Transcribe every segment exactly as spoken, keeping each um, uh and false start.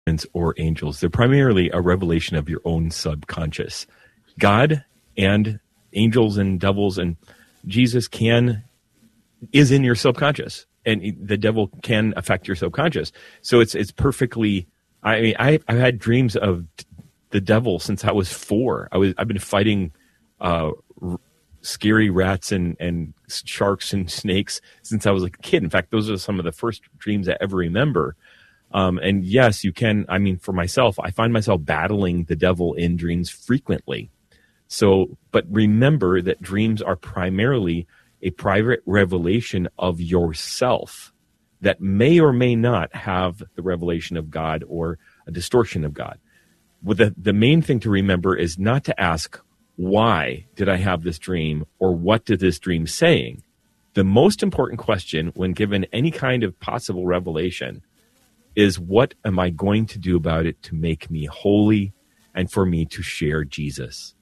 or angels. They're primarily a revelation of your own subconscious. God and angels and devils and Jesus can is in your subconscious, and the devil can affect your subconscious. So it's it's perfectly. I mean, I I've had dreams of the devil since I was four. I was I've been fighting uh, r- scary rats and and sharks and snakes since I was a kid. In fact, those are some of the first dreams I ever remember. Um, and yes, you can. I mean, for myself, I find myself battling the devil in dreams frequently. So, but remember that dreams are primarily a private revelation of yourself that may or may not have the revelation of God or a distortion of God. Well, the, the main thing to remember is not to ask, why did I have this dream, or what did this dream saying? The most important question when given any kind of possible revelation is, what am I going to do about it to make me holy and for me to share Jesus?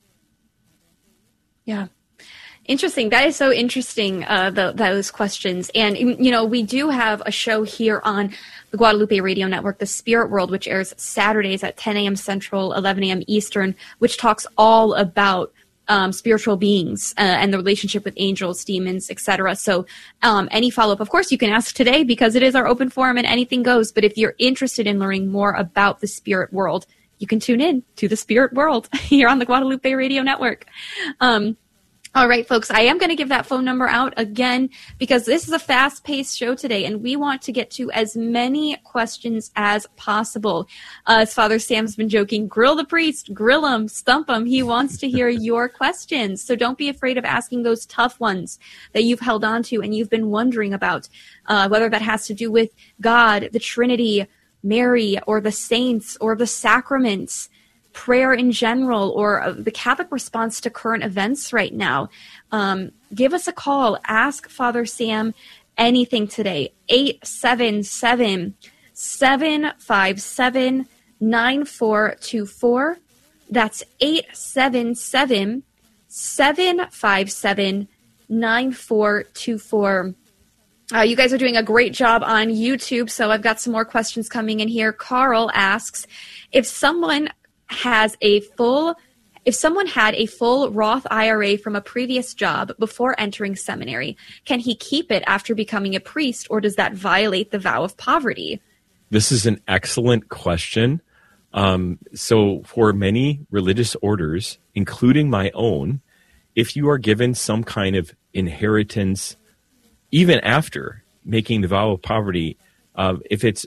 Yeah. Interesting. That is so interesting, uh, the, those questions. And, you know, we do have a show here on the Guadalupe Radio Network, The Spirit World, which airs Saturdays at ten a.m. Central, eleven a.m. Eastern, which talks all about um, spiritual beings uh, and the relationship with angels, demons, et cetera. So um, any follow-up, of course, you can ask today because it is our open forum and anything goes. But if you're interested in learning more about the spirit world, you can tune in to The Spirit World here on the Guadalupe Radio Network. Um, all right, folks, I am going to give that phone number out again because this is a fast-paced show today, and we want to get to as many questions as possible. Uh, as Father Sam's been joking, grill the priest, grill him, stump him. He wants to hear your questions. So don't be afraid of asking those tough ones that you've held on to and you've been wondering about, uh, whether that has to do with God, the Trinity, Mary, or the saints, or the sacraments, prayer in general, or uh, the Catholic response to current events right now. Um, give us a call. Ask Father Sam anything today. eight seven seven, seven five seven, nine four two four. That's eight seven seven, seven five seven, nine four two four. Uh, you guys are doing a great job on YouTube, so I've got some more questions coming in here. Carl asks, if someone has a full, if someone had a full Roth I R A from a previous job before entering seminary, can he keep it after becoming a priest, or does that violate the vow of poverty? This is an excellent question. Um, so for many religious orders, including my own, if you are given some kind of inheritance even after making the vow of poverty, uh, if it's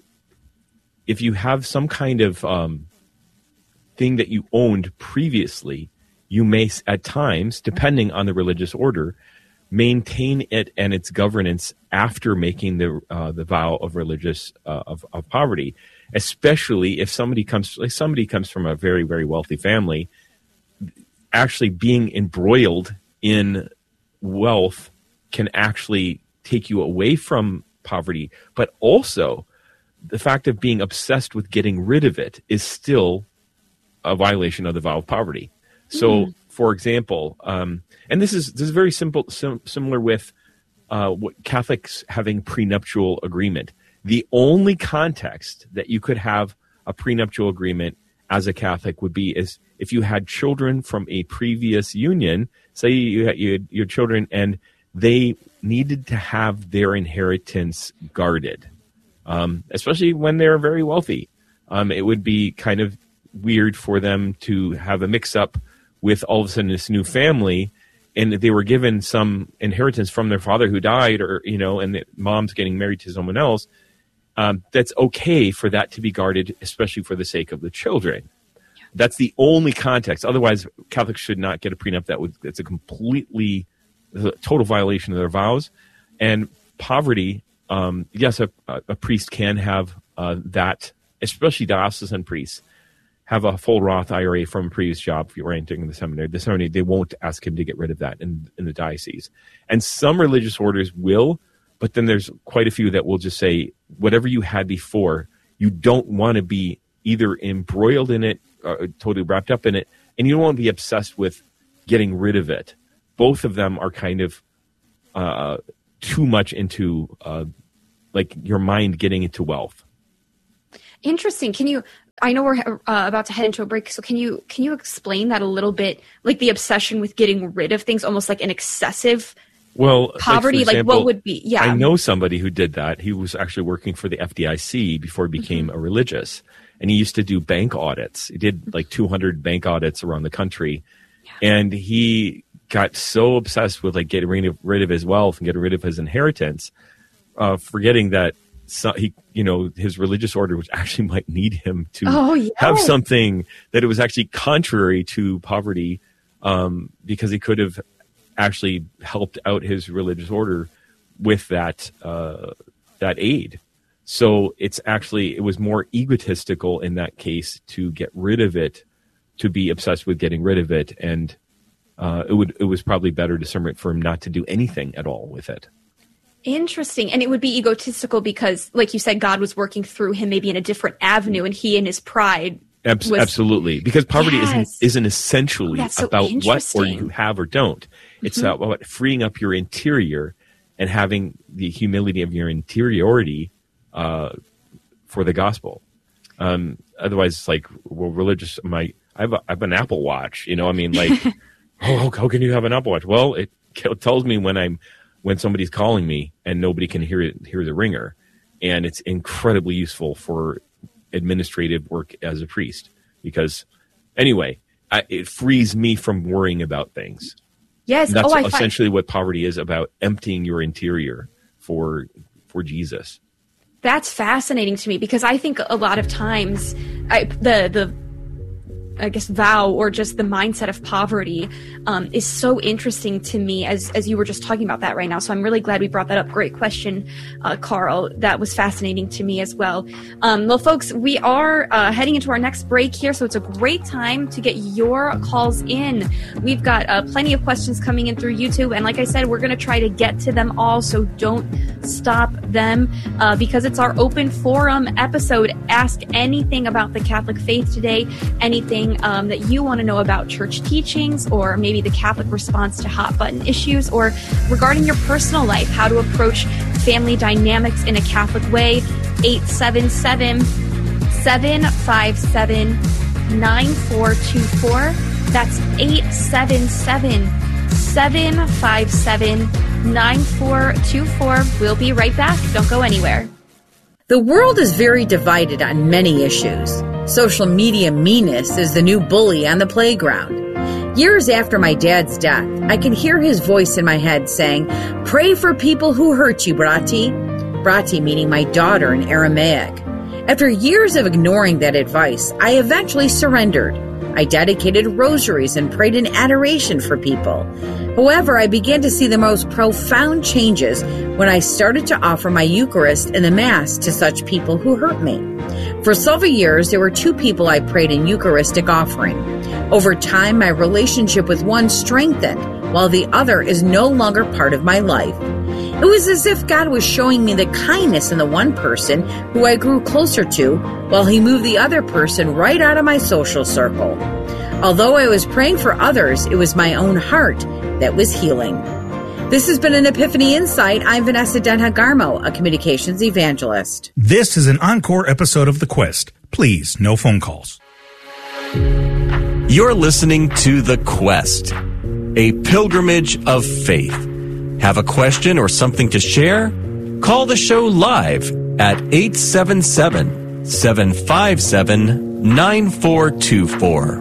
if you have some kind of um, thing that you owned previously, you may at times, depending on the religious order, maintain it and its governance after making the uh, the vow of religious uh, of, of poverty. Especially if somebody comes like somebody comes from a very very wealthy family, actually being embroiled in wealth can actually take you away from poverty, but also the fact of being obsessed with getting rid of it is still a violation of the vow of poverty. So, mm. for example, um, and this is this is very simple, sim- similar with uh, what Catholics having prenuptial agreement. The only context that you could have a prenuptial agreement as a Catholic would be is if you had children from a previous union. Say you had, you had your children and they needed to have their inheritance guarded, um, especially when they're very wealthy. Um, it would be kind of weird for them to have a mix-up with all of a sudden this new family, and they were given some inheritance from their father who died, or you know, and the mom's getting married to someone else. Um, that's okay for that to be guarded, especially for the sake of the children. That's the only context. Otherwise, Catholics should not get a prenup. That would it's a completely a total violation of their vows. And poverty, um, yes, a, a priest can have uh, that, especially diocesan priests, have a full Roth I R A from a previous job if you're entering the seminary. The seminary, they won't ask him to get rid of that in, in the diocese. And some religious orders will, but then there's quite a few that will just say, whatever you had before, you don't want to be either embroiled in it, or totally wrapped up in it, and you don't want to be obsessed with getting rid of it. Both of them are kind of uh, too much into uh, like your mind getting into wealth. Interesting. Can you I know we're uh, about to head into a break, so can you can you explain that a little bit? Like the obsession with getting rid of things, almost like an excessive well poverty. Like, like example, what would be? Yeah, I know somebody who did that. He was actually working for the F D I C before he became mm-hmm. a religious, and he used to do bank audits. He did like two hundred bank audits around the country, yeah. and he got so obsessed with like getting rid of, rid of his wealth and getting rid of his inheritance, uh, forgetting that. So he, you know, his religious order, which actually might need him to oh, yeah. have something that it was actually contrary to poverty, um, because he could have actually helped out his religious order with that uh, that aid. So it's actually it was more egotistical in that case to get rid of it, to be obsessed with getting rid of it, and uh, it would it was probably better discernment for him not to do anything at all with it. Interesting. And it would be egotistical because, like you said, God was working through him maybe in a different avenue, and he in his pride Abs- was... Absolutely. Because poverty yes. isn't, isn't essentially oh, so about what or you have or don't. It's mm-hmm. about freeing up your interior and having the humility of your interiority uh, for the gospel. Um, otherwise, it's like, well, religious, my, I have, a, I have an Apple Watch, you know, I mean, like, oh, how can you have an Apple Watch? Well, it tells me when I'm when somebody's calling me and nobody can hear it, hear the ringer. And it's incredibly useful for administrative work as a priest because anyway, I, it frees me from worrying about things. Yes. And that's oh, I essentially find... what poverty is about, emptying your interior for, for Jesus. That's fascinating to me because I think a lot of times I, the, the, I guess, vow or just the mindset of poverty um, is so interesting to me as as you were just talking about that right now. So I'm really glad we brought that up. Great question, uh, Carl. That was fascinating to me as well. Um, well, folks, we are uh, heading into our next break here, so it's a great time to get your calls in. We've got uh, plenty of questions coming in through YouTube, and like I said, we're going to try to get to them all, so don't stop them uh, because it's our open forum episode. Ask anything about the Catholic faith today, anything Um, that you want to know about church teachings or maybe the Catholic response to hot button issues or regarding your personal life, how to approach family dynamics in a Catholic way. eight seven seven, seven five seven, nine four two four. That's eight seven seven, seven five seven, nine four two four. We'll be right back. Don't go anywhere. The world is very divided on many issues. Social media meanness is the new bully on the playground. Years after my dad's death, I can hear his voice in my head saying, "Pray for people who hurt you, Brati." Brati meaning my daughter in Aramaic. After years of ignoring that advice, I eventually surrendered. I dedicated rosaries and prayed in adoration for people. However, I began to see the most profound changes when I started to offer my Eucharist and the Mass to such people who hurt me. For several years, there were two people I prayed in Eucharistic offering. Over time, my relationship with one strengthened, while the other is no longer part of my life. It was as if God was showing me the kindness in the one person who I grew closer to, while he moved the other person right out of my social circle. Although I was praying for others, it was my own heart that was healing. This has been an Epiphany Insight. I'm Vanessa Denha-Garmo, a communications evangelist. This is an encore episode of The Quest. Please, no phone calls. You're listening to The Quest, a pilgrimage of faith. Have a question or something to share? Call the show live at eight seven seven, seven five seven, nine four two four.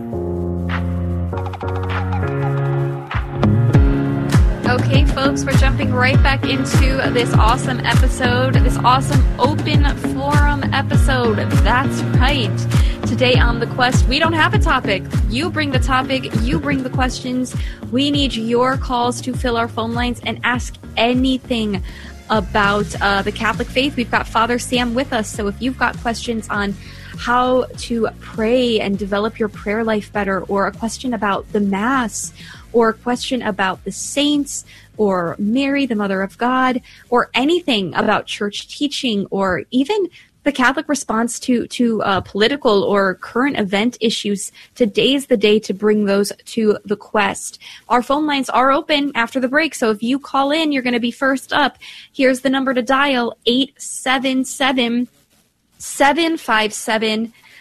Okay, folks, we're jumping right back into this awesome episode, this awesome open forum episode. That's right. Today on The Quest, we don't have a topic. You bring the topic, you bring the questions. We need your calls to fill our phone lines and ask anything about uh, the Catholic faith. We've got Father Sam with us, so if you've got questions on how to pray and develop your prayer life better, or a question about the Mass, or a question about the saints, or Mary, the Mother of God, or anything about church teaching, or even the Catholic response to to uh, political or current event issues, today's the day to bring those to The Quest. Our phone lines are open after the break, so if you call in, you're going to be first up. Here's the number to dial, eight seven seven, seven five seven,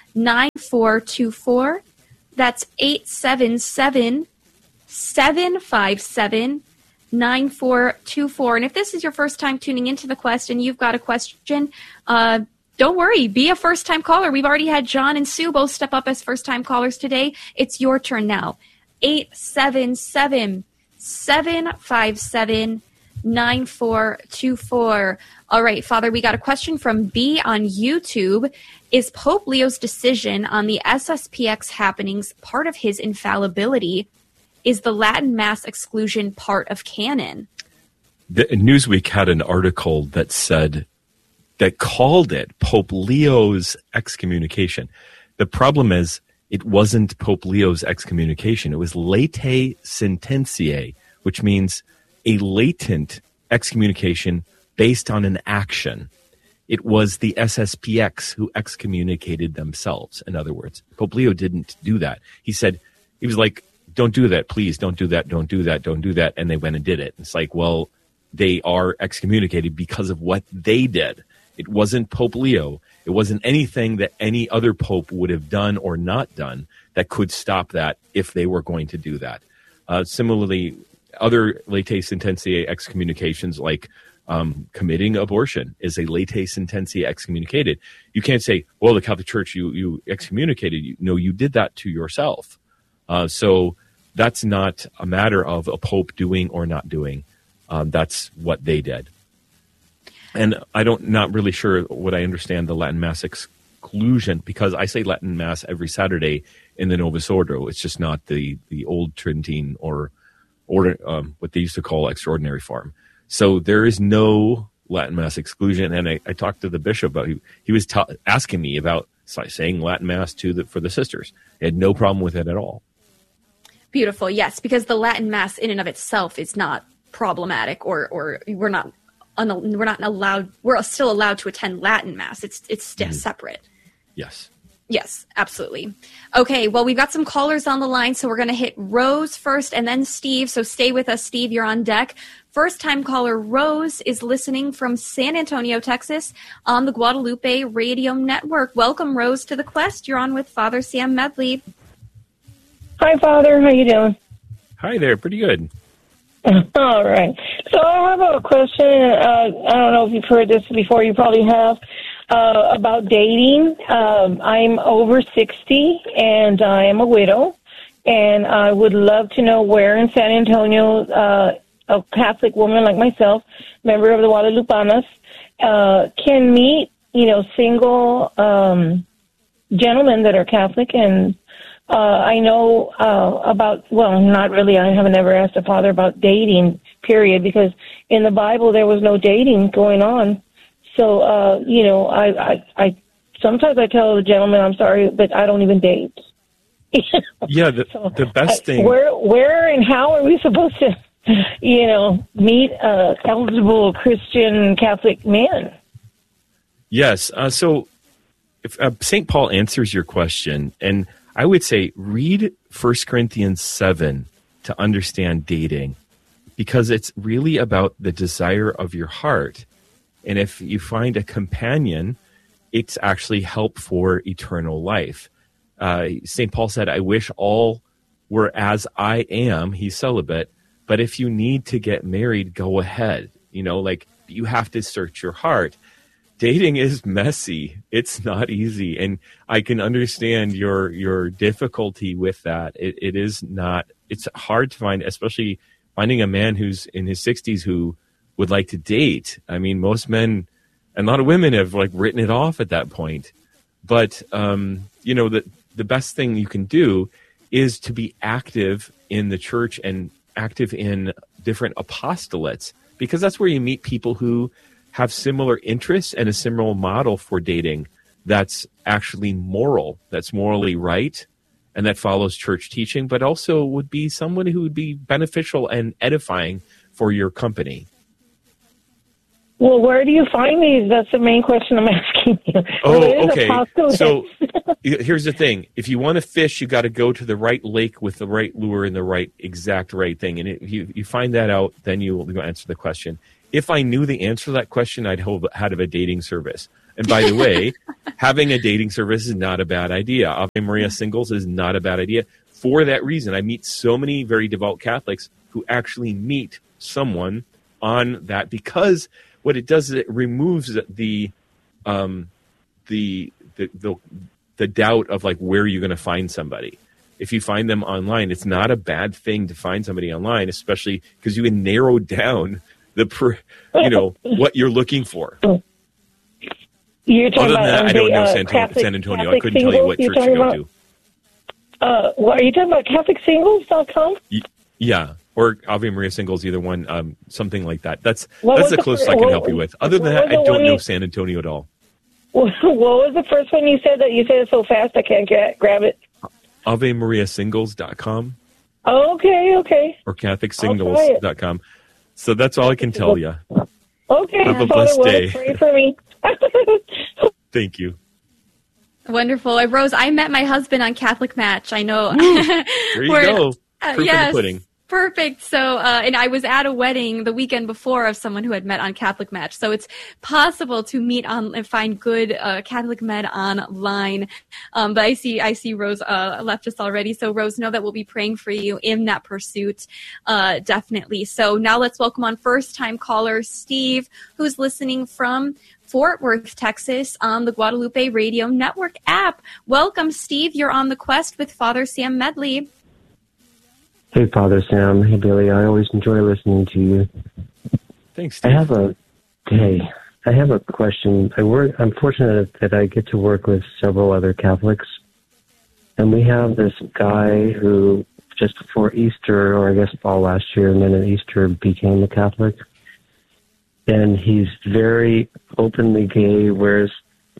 nine four two four. That's eight seven seven, seven five seven, nine four two four. And if this is your first time tuning into the Quest and you've got a question, uh, don't worry, be a first-time caller. We've already had John and Sue both step up as first-time callers today. It's your turn now. eight seven seven, seven five seven, nine four two four. All right, Father, we got a question from B on YouTube. Is Pope Leo's decision on the S S P X happenings part of his infallibility? Is the Latin Mass exclusion part of canon? The Newsweek had an article that said, that called it Pope Leo's excommunication. The problem is, it wasn't Pope Leo's excommunication. It was latae sententiae, which means a latent excommunication based on an action. It was the S S P X who excommunicated themselves. In other words, Pope Leo didn't do that. He said, he was like, don't do that, please, don't do that, don't do that, don't do that. And they went and did it. It's like, well, they are excommunicated because of what they did. It wasn't Pope Leo. It wasn't anything that any other pope would have done or not done that could stop that if they were going to do that. Uh, similarly, other latae sententiae excommunications, like um, committing abortion, is a latae sententiae excommunicated. You can't say, well, the Catholic Church, you, you excommunicated. You, no, you did that to yourself. Uh, so that's not a matter of a pope doing or not doing. Um, that's what they did. And I don't, not really sure what I understand the Latin Mass exclusion, because I say Latin Mass every Saturday in the Novus Ordo. It's just not the, the old Tridentine or, or um, what they used to call extraordinary form. So there is no Latin Mass exclusion. And I, I talked to the bishop about, he, he was ta- asking me about saying Latin Mass to the, for the sisters. He had no problem with it at all. Beautiful. Yes, because the Latin Mass in and of itself is not problematic, or, or we're not We're not allowed. We're still allowed to attend Latin Mass. It's it's still mm. separate. Yes. Yes, absolutely. Okay. Well, we've got some callers on the line, so we're going to hit Rose first, and then Steve. So stay with us, Steve. You're on deck. First time caller Rose is listening from San Antonio, Texas, on the Guadalupe Radio Network. Welcome, Rose, to the Quest. You're on with Father Sam Medley. Hi, Father. How you doing? Hi there. Pretty good. All right. So I have a question. Uh, I don't know if you've heard this before. You probably have. Uh, about dating. Um, I'm over sixty, and I am a widow. And I would love to know where in San Antonio uh, a Catholic woman like myself, member of the Guadalupanas, uh, can meet, you know, single um, gentlemen that are Catholic. And uh, I know uh, about, well, not really. I haven't ever asked a father about dating, period, because in the Bible there was no dating going on. So, uh, you know, I, I, I sometimes I tell the gentleman, I'm sorry, but I don't even date. Yeah, the, so, the best thing. I, where, where and how are we supposed to, you know, meet uh, eligible Christian Catholic men? Yes. Uh, so if uh, Saint Paul answers your question, and I would say read First Corinthians seven to understand dating, because it's really about the desire of your heart. And if you find a companion, it's actually help for eternal life. Uh, Saint Paul said, I wish all were as I am. He's celibate. But if you need to get married, go ahead. You know, like, you have to search your heart. Dating is messy. It's not easy. And I can understand your your difficulty with that. It, it is not, it's hard to find, especially finding a man who's in his sixties who would like to date. I mean, most men and a lot of women have like written it off at that point. But, um, you know, the, the best thing you can do is to be active in the church and active in different apostolates, because that's where you meet people who have similar interests and a similar model for dating that's actually moral, that's morally right, and that follows church teaching, but also would be someone who would be beneficial and edifying for your company. Well, where do you find these? That's the main question I'm asking you. Oh, okay. So here's the thing. If you want to fish, you got to go to the right lake with the right lure and the right exact right thing. And if you, you find that out, then you will answer the question. If I knew the answer to that question, I'd hold had a dating service. And by the way, having a dating service is not a bad idea. Ave Maria Singles is not a bad idea. For that reason, I meet so many very devout Catholics who actually meet someone on that, because what it does is it removes the um, the, the the the doubt of like where you're going to find somebody. If you find them online, it's not a bad thing to find somebody online, especially because you can narrow down the per, you know what you're looking for. You're talking Other than about that, um, I don't the, know uh, San, Catholic, San Antonio. Catholic I couldn't tell you what singles church you're to go talking to. Uh, what, are you talking about Catholic Singles dot com? Yeah, or Ave Maria Singles, either one, um, something like that. That's What that's was the the closest fir- I can what- help you with. Other than what that, was I the don't one know you- San Antonio at all. What was the first one you said that you said it so fast I can't get, grab it? Ave Maria Singles dot com Oh, okay, okay. or Catholic I'll try Singles it. dot com. So that's all I can tell you. Okay, Have a Father, blessed well, day. pray for me. Thank you. Wonderful. Uh, Rose, I met my husband on Catholic Match. I know. There you We're- go. uh, Proof yes. of the pudding. Perfect. So, uh, and I was at a wedding the weekend before of someone who had met on Catholic Match. So it's possible to meet on and find good uh, Catholic men online. Um, but I see, I see Rose uh, left us already. So Rose, know that we'll be praying for you in that pursuit, uh, definitely. So now let's welcome on first-time caller Steve, who's listening from Fort Worth, Texas, on the Guadalupe Radio Network app. Welcome, Steve. You're on the Quest with Father Sam Medley. Hey, Father Sam. Hey, Billy. I always enjoy listening to you. Thanks, I Steve. have a hey. I have a question. I work. I'm fortunate that I get to work with several other Catholics, and we have this guy who just before Easter, or I guess fall last year, and then at Easter became a Catholic, and he's very openly gay, wears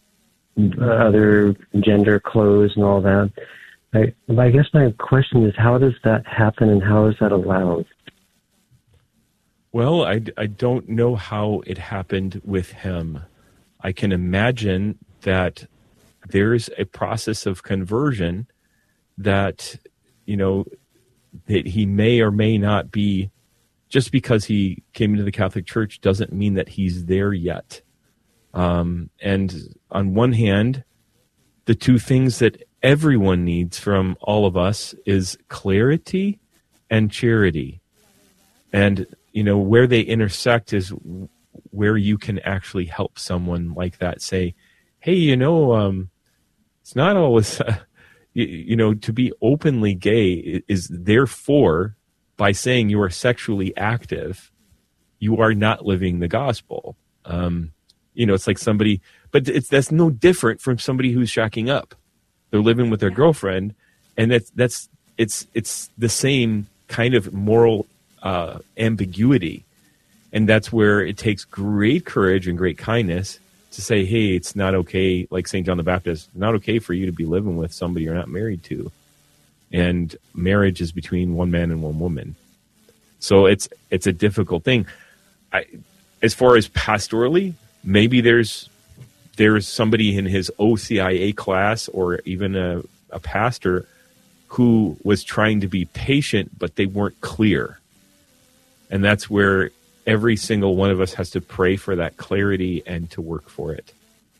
other gender clothes and all that. I, I guess my question is, how does that happen and how is that allowed? Well, I, I don't know how it happened with him. I can imagine that there's a process of conversion that, you know, that he may or may not be, just because he came into the Catholic Church doesn't mean that he's there yet. Um, and on one hand, the two things that everyone needs from all of us is clarity and charity. And, you know, where they intersect is where you can actually help someone like that say, hey, you know, um, it's not always, uh, you, you know, to be openly gay is therefore, by saying you are sexually active, you are not living the gospel. Um, you know, it's like somebody, but it's that's no different from somebody who's shacking up. They're living with their girlfriend, and that's that's it's it's the same kind of moral uh, ambiguity, and that's where it takes great courage and great kindness to say, "Hey, it's not okay." Like Saint John the Baptist, it's not okay for you to be living with somebody you're not married to, and marriage is between one man and one woman. So it's it's a difficult thing. I, as far as pastorally, maybe there's. There's somebody in his O C I A class or even a, a pastor who was trying to be patient, but they weren't clear. And that's where every single one of us has to pray for that clarity and to work for it.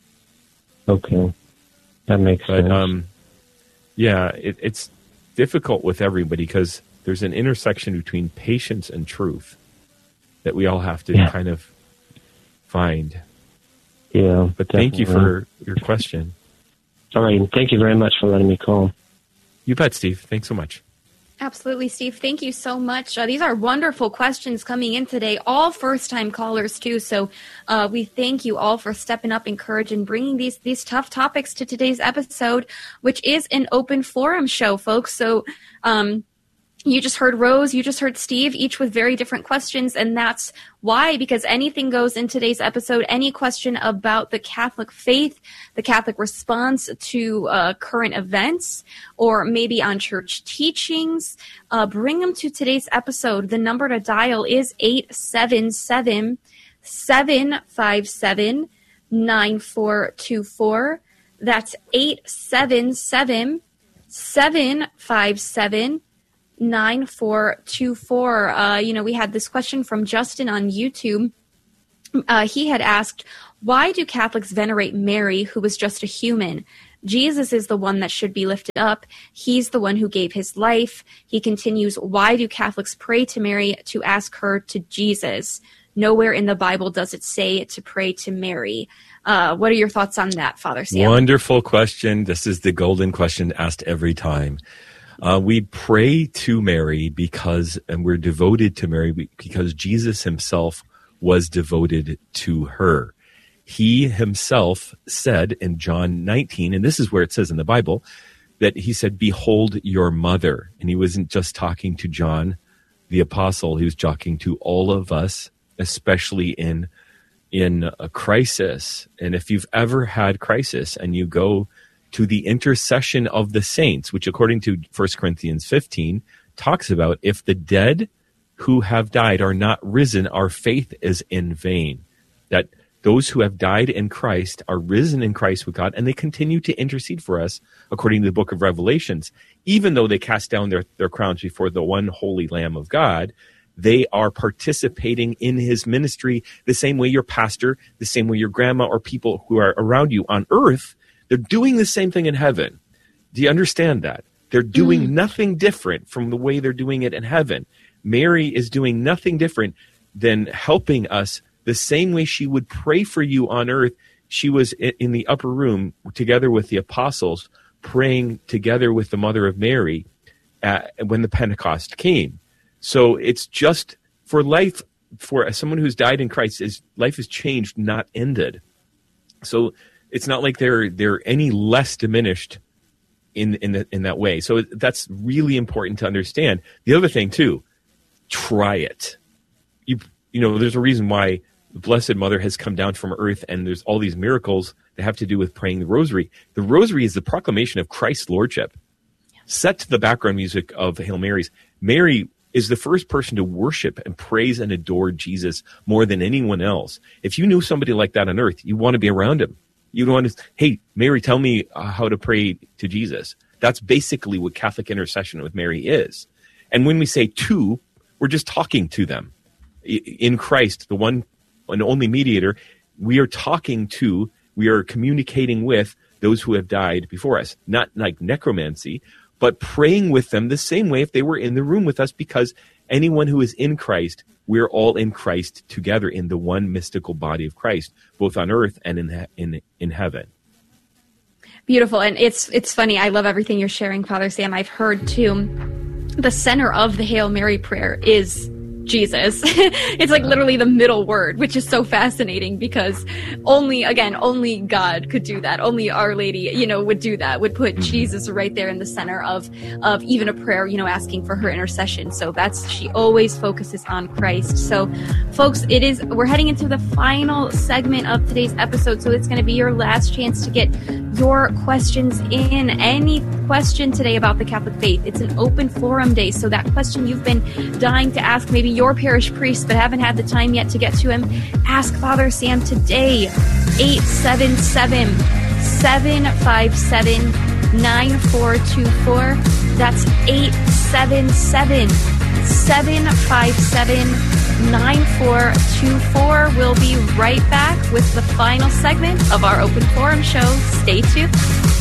Okay. That makes but, sense. Um, yeah, it, it's difficult with everybody because there's an intersection between patience and truth that we all have to Yeah. kind of find. Yeah. But thank you definitely. for your question. All right. Thank you very much for letting me call. You bet, Steve. Thanks so much. Absolutely, Steve. Thank you so much. Uh, these are wonderful questions coming in today, all first-time callers, too. So uh, we thank you all for stepping up in courage and bringing these, these tough topics to today's episode, which is an open forum show, folks. So um, you just heard Rose, you just heard Steve, each with very different questions, and that's why, because anything goes in today's episode. Any question about the Catholic faith, the Catholic response to uh, current events, or maybe on church teachings, uh, bring them to today's episode. The number to dial is eight seven seven, seven five seven, nine four two four. That's eight seven seven, seven five seven, nine four two four. Uh, you know, we had this question from Justin on YouTube. uh, he had asked, why do Catholics venerate Mary, who was just a human? Jesus is the one that should be lifted up. He's the one who gave his life. He continues, why do Catholics pray to Mary to ask her to Jesus? Nowhere in the Bible does it say to pray to Mary. Uh, what are your thoughts on that, Father Sam? Wonderful question. This is the golden question asked every time. Uh, we pray to Mary because, and we're devoted to Mary because Jesus himself was devoted to her. He himself said in John nineteen, and this is where it says in the Bible, that he said, behold your mother. And he wasn't just talking to John, the apostle. He was talking to all of us, especially in in a crisis. And if you've ever had crisis and you go to the intercession of the saints, which according to First Corinthians fifteen talks about, if the dead who have died are not risen, our faith is in vain. That those who have died in Christ are risen in Christ with God, and they continue to intercede for us according to the book of Revelations. Even though they cast down their, their crowns before the one holy Lamb of God, they are participating in his ministry the same way your pastor, the same way your grandma or people who are around you on earth. They're doing the same thing in heaven. Do you understand that? They're doing mm. nothing different from the way they're doing it in heaven. Mary is doing nothing different than helping us the same way she would pray for you on earth. She was in the upper room together with the apostles, praying together with the Mother of Mary at, when the Pentecost came. So it's just for life, for someone who's died in Christ, is life is changed, not ended. So it's not like they're they're any less diminished in in the, in that way. So that's really important to understand. The other thing too, try it. You you know, there's a reason why the Blessed Mother has come down from earth, and there's all these miracles that have to do with praying the Rosary. The Rosary is the proclamation of Christ's Lordship. Yeah. Set to the background music of Hail Marys. Mary is the first person to worship and praise and adore Jesus more than anyone else. If you knew somebody like that on earth, you want to be around him. You want to, hey, Mary, tell me uh, how to pray to Jesus. That's basically what Catholic intercession with Mary is. And when we say to, we're just talking to them. In Christ, the one and only mediator, we are talking to, we are communicating with those who have died before us. Not like necromancy, but praying with them the same way if they were in the room with us, because anyone who is in Christ, we're all in Christ together in the one mystical body of Christ, both on earth and in in in heaven. Beautiful. And it's it's funny. I love everything you're sharing, Father Sam. I've heard too, the center of the Hail Mary prayer is Jesus. It's like literally the middle word, which is so fascinating because only, again, only God could do that. Only Our Lady, you know, would do that, would put Jesus right there in the center of, of even a prayer, you know, asking for her intercession. So that's, she always focuses on Christ. So folks, it is, we're heading into the final segment of today's episode. So it's going to be your last chance to get your questions in. Any question today about the Catholic faith. It's an open forum day. So that question you've been dying to ask, maybe your parish priest, but haven't had the time yet to get to him, ask Father Sam today. eight seven seven, seven five seven, nine four two four. That's eight seven seven, seven five seven, nine four two four. We'll be right back with the final segment of our open forum show. Stay tuned.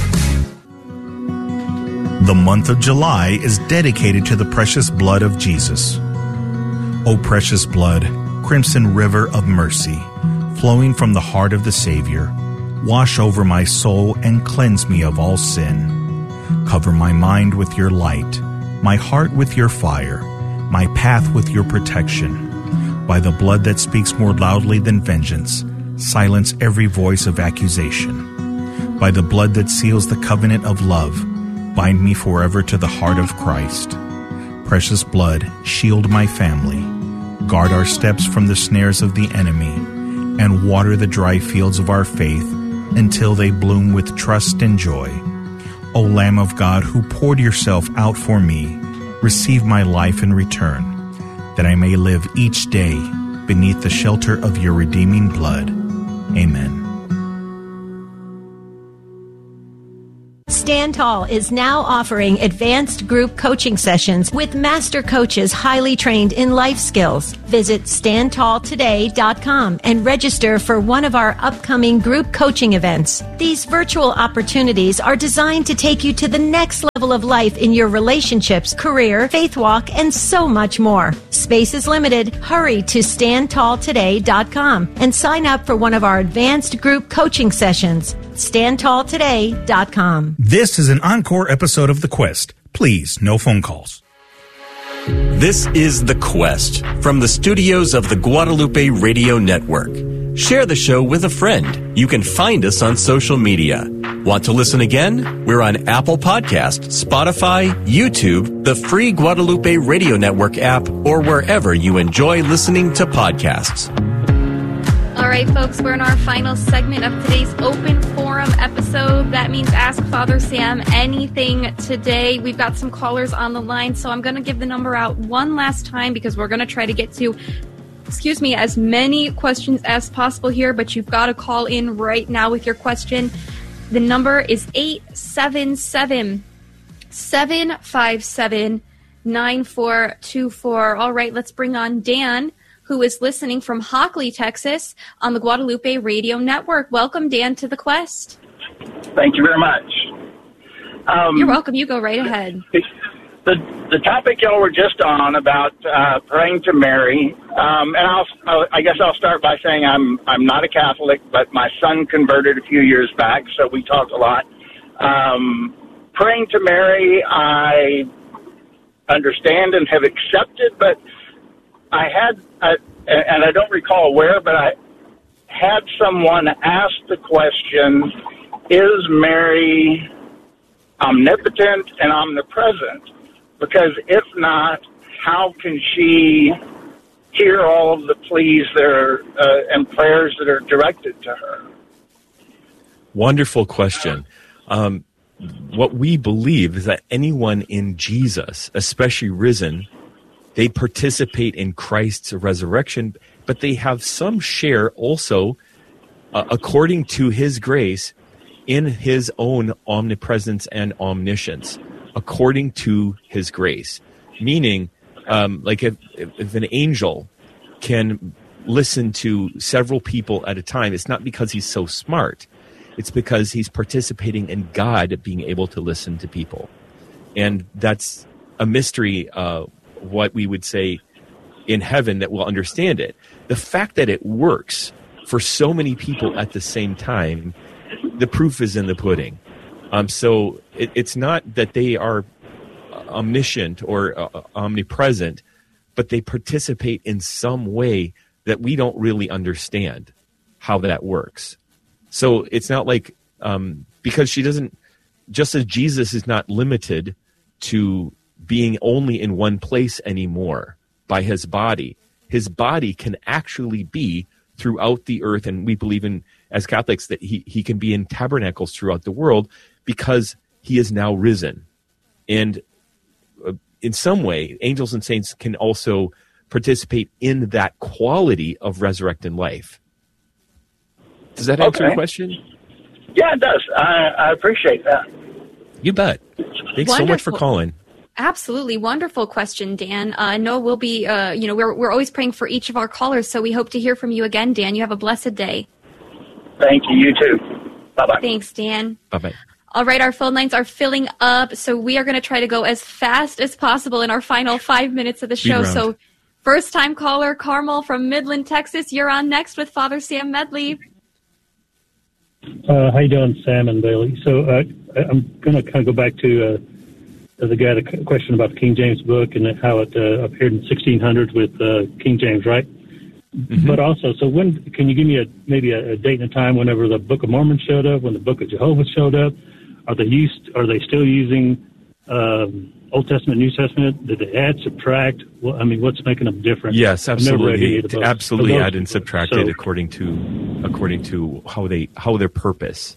The month of July is dedicated to the precious blood of Jesus. O precious blood, crimson river of mercy, flowing from the heart of the Savior, wash over my soul and cleanse me of all sin. Cover my mind with your light, my heart with your fire, my path with your protection. By the blood that speaks more loudly than vengeance, silence every voice of accusation. By the blood that seals the covenant of love, bind me forever to the heart of Christ. Precious blood, shield my family, guard our steps from the snares of the enemy, and water the dry fields of our faith until they bloom with trust and joy. O Lamb of God, who poured yourself out for me, receive my life in return, that I may live each day beneath the shelter of your redeeming blood. Amen. Stand Tall is now offering advanced group coaching sessions with master coaches highly trained in life skills. Visit stand tall today dot com and register for one of our upcoming group coaching events. These virtual opportunities are designed to take you to the next level of life in your relationships, career, faith walk, and so much more. Space is limited. Hurry to stand tall today dot com and sign up for one of our advanced group coaching sessions. stand tall today dot com. This is an encore episode of The Quest. Please, no phone calls. This is The Quest from the studios of the Guadalupe Radio Network. Share the show with a friend. You can find us on social media. Want to listen again? We're on Apple Podcasts, Spotify, YouTube, the free Guadalupe Radio Network app, or wherever you enjoy listening to podcasts. All right, folks, we're in our final segment of today's open forum episode. That means Ask Father Sam anything today. We've got some callers on the line, so I'm going to give the number out one last time because we're going to try to get to, excuse me, as many questions as possible here, but you've got to call in right now with your question. The number is eight seven seven, seven five seven, nine four two four. All right, let's bring on Dan, who is listening from Hockley, Texas, on the Guadalupe Radio Network. Welcome, Dan, to The Quest. Thank you very much. Um, You're welcome. You go right ahead. The the topic y'all were just on about uh, praying to Mary, um, and I'll, I'll I guess I'll start by saying I'm I'm not a Catholic, but my son converted a few years back, so we talked a lot. Um, praying to Mary, I understand and have accepted, but I had, uh, and I don't recall where, but I had someone ask the question, is Mary omnipotent and omnipresent? Because if not, how can she hear all of the pleas that are, uh, and prayers that are directed to her? Wonderful question. Um, what we believe is that anyone in Jesus, especially risen, they participate in Christ's resurrection, but they have some share also, uh, according to his grace, in his own omnipresence and omniscience, according to his grace. Meaning, um, like if, if an angel can listen to several people at a time, it's not because he's so smart. It's because he's participating in God being able to listen to people. And that's a mystery, uh, what we would say in heaven that will understand it. The fact that it works for so many people at the same time, the proof is in the pudding. Um, so it, it's not that they are omniscient or uh, omnipresent, but they participate in some way that we don't really understand how that works. So it's not like, um, because she doesn't, just as Jesus is not limited to being only in one place anymore by his body, his body can actually be throughout the earth, and we believe in, as Catholics, that he, he can be in tabernacles throughout the world because he is now risen. And uh, in some way, angels and saints can also participate in that quality of resurrected life. Does that answer Okay. your question? Yeah, it does. I, I appreciate that. You bet. Thanks so much for Wonderful. calling. Absolutely wonderful question, Dan. Uh, no, we'll be, uh, you know, we're we're always praying for each of our callers, so we hope to hear from you again, Dan. You have a blessed day. Thank you. You too. Bye-bye. Thanks, Dan. Bye-bye. All right, our phone lines are filling up, so we are going to try to go as fast as possible in our final five minutes of the show. round. So, first-time caller Carmel from Midland, Texas, you're on next with Father Sam Medley. Uh, how you doing, Sam and Bailey? So uh, I'm going to kind of go back to uh, the guy, the question about the King James book and how it uh, appeared in sixteen hundreds with uh, King James, right? Mm-hmm. But also, so when can you give me a maybe a, a date and a time whenever the Book of Mormon showed up, when the Book of Jehovah showed up? Are they used? Are they still using um, Old Testament, New Testament? Did they add, subtract? Well, I mean, what's making them different? Yes, I've never read any absolutely. of the books. Absolutely, So those- add and subtracted so- according to according to how they how their purpose.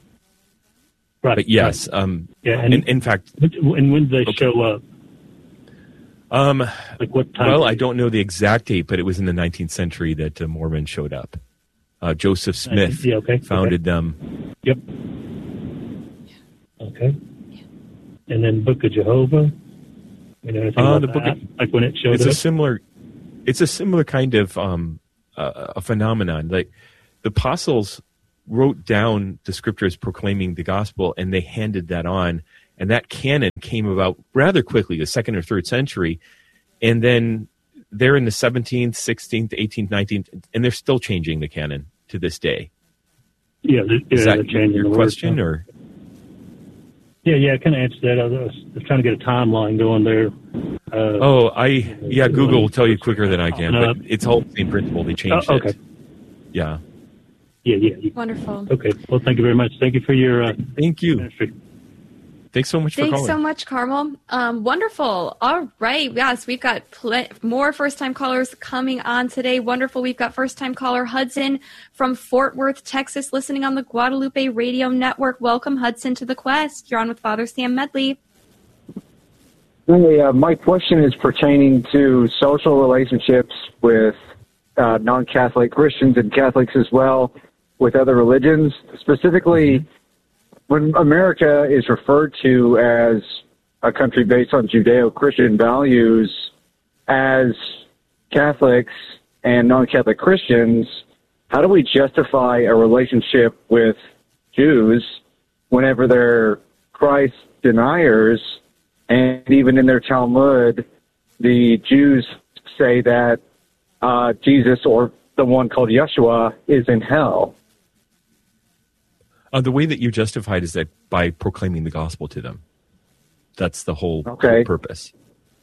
Right. But yes, right. um, Yeah, and- in, in fact, And when did they Okay. show up? um, Like what time? well, I don't know the exact date, but it was in the nineteenth century that the Mormons showed up. Uh, Joseph Smith Yeah, okay, founded them. Yep. Okay. And then Book of Jehovah. You know, anything Uh, about the book that? of, like when it showed it's up. a similar, it's a similar kind of um, uh, a phenomenon. Like the apostles wrote down the scriptures proclaiming the gospel, and they handed that on, and that canon came about rather quickly, the second or third century, and then they're in the seventeenth, sixteenth, eighteenth, nineteenth, and they're still changing the canon to this day. Yeah, the, Is yeah, that they're changing your the question, word. or? Yeah, yeah, I kind of answered that. I was, I was trying to get a timeline going there. Uh, Oh, I yeah. Google will tell you quicker than I can, Uh, but it's all the same principle. They changed oh, okay. it. Yeah. Yeah, yeah, yeah. Wonderful. Okay. Well, thank you very much. Thank you for your uh, Thank you. ministry. Thanks so much for Thanks calling. so much, Carmel. Um, wonderful. All right. Yes, we've got pl- more first-time callers coming on today. Wonderful. We've got first-time caller Hudson from Fort Worth, Texas, listening on the Guadalupe Radio Network. Welcome, Hudson, to the Quest. You're on with Father Sam Medley. Hey, uh, my question is pertaining to social relationships with uh, non-Catholic Christians and Catholics as well with other religions. Specifically, mm-hmm. when America is referred to as a country based on Judeo-Christian values, as Catholics and non-Catholic Christians, how do we justify a relationship with Jews whenever they're Christ deniers? And even in their Talmud, the Jews say that uh, Jesus, or the one called Yeshua, is in hell. Uh, the way that you justified is that by proclaiming the gospel to them. That's the whole, okay. whole purpose.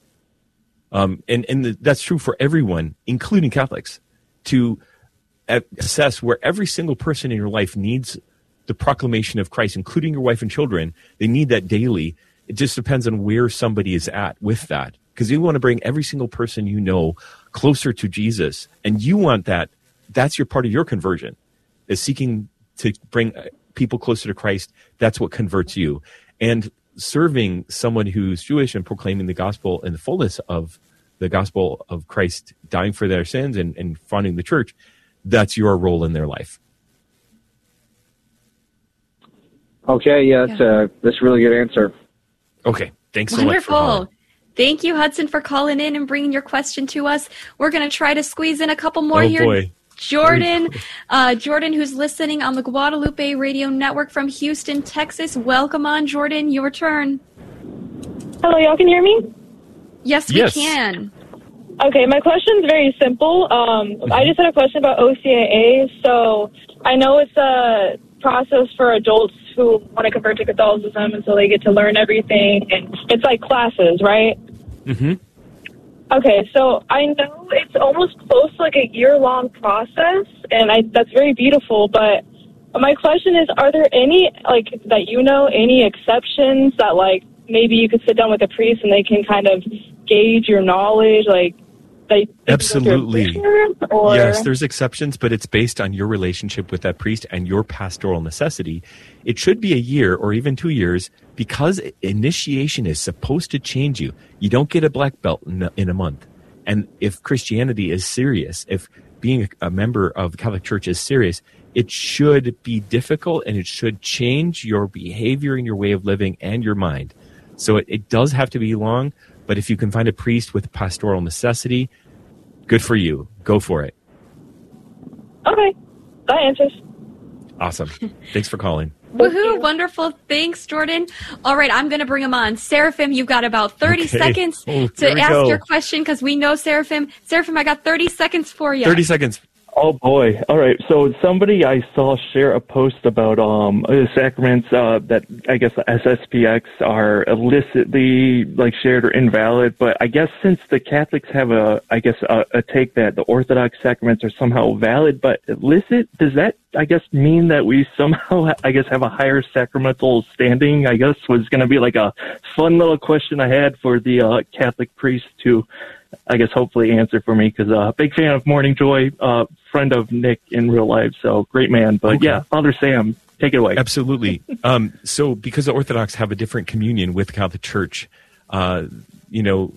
Um, and and the, that's true for everyone, including Catholics, to assess where every single person in your life needs the proclamation of Christ, including your wife and children. They need that daily. It just depends on where somebody is at with that. Because you want to bring every single person you know closer to Jesus. And you want that. That's your part of your conversion, is seeking to bring people closer to Christ. That's what converts you. And serving someone who's Jewish and proclaiming the gospel in the fullness of the gospel of Christ, dying for their sins and, and founding the church, that's your role in their life. Okay, yeah, that's, yeah. Uh, that's a really good answer. Okay, thanks so Wonderful. much for calling. Thank you, Hudson, for calling in and bringing your question to us. We're going to try to squeeze in a couple more oh, here. Boy. Jordan, uh, Jordan, who's listening on the Guadalupe Radio Network from Houston, Texas. Welcome on, Jordan. Your turn. Hello, y'all can hear me? Yes, we yes. can. Okay, my question's very simple. Um, mm-hmm. I just had a question about O C A A. So I know it's a process for adults who want to convert to Catholicism, and so they get to learn everything, and it's like classes, right? Mm-hmm. Okay, so I know it's almost close to like a year-long process, and I, that's very beautiful, but my question is, are there any, like, that you know, any exceptions that, like, maybe you could sit down with a priest and they can kind of gauge your knowledge, like, they Absolutely. Or... Yes, there's exceptions, but it's based on your relationship with that priest and your pastoral necessity. It should be a year or even two years because initiation is supposed to change you. You don't get a black belt in a, in a month. And if Christianity is serious, if being a member of the Catholic Church is serious, it should be difficult and it should change your behavior and your way of living and your mind. So it, it does have to be long. But if you can find a priest with pastoral necessity, good for you. Go for it. Okay. That answers. Awesome. Thanks for calling. Woohoo. Wonderful. Thanks, Jordan. All right, I'm going to bring him on. Seraphim, you've got about thirty okay. seconds oh, to ask go. your question because we know Seraphim. Seraphim, I got thirty seconds for you. thirty seconds. Oh boy! All right. So somebody I saw share a post about um sacraments uh, that I guess the S S P X are illicitly like shared or invalid. But I guess since the Catholics have a I guess a, a take that the Orthodox sacraments are somehow valid but illicit, does that I guess mean that we somehow I guess have a higher sacramental standing? I guess was going to be like a fun little question I had for the uh, Catholic priest to. I guess hopefully answer for me because uh, big fan of Morning Joy, uh, friend of Nick in real life, so great man. But okay. yeah, Father Sam, take it away. Absolutely. um, so because the Orthodox have a different communion with the Catholic Church, uh, you know,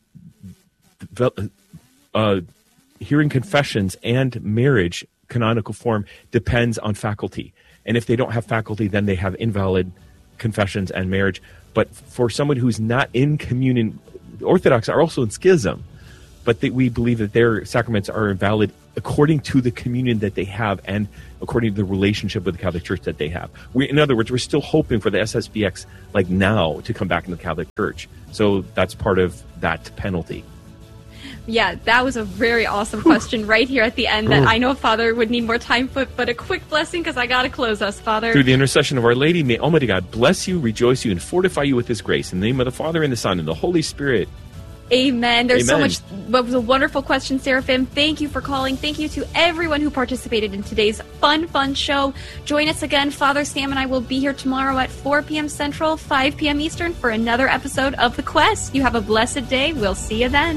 uh, hearing confessions and marriage canonical form depends on faculty. And if they don't have faculty, then they have invalid confessions and marriage. But for someone who's not in communion, Orthodox are also in schism, but they, we believe that their sacraments are invalid according to the communion that they have and according to the relationship with the Catholic Church that they have. We, in other words, we're still hoping for the S S B X, like now, to come back in the Catholic Church. So that's part of that penalty. Yeah, that was a very awesome question right here at the end that I know Father would need more time for, but a quick blessing because I got to close us, Father. Through the intercession of Our Lady, may Almighty God bless you, rejoice you, and fortify you with His grace. In the name of the Father, and the Son, and the Holy Spirit. Amen. There's Amen. so much. That was a wonderful question, Seraphim. Thank you for calling. Thank you to everyone who participated in today's fun, fun show. Join us again. Father Sam and I will be here tomorrow at four p.m. Central, five p.m. Eastern for another episode of The Quest. You have a blessed day. We'll see you then.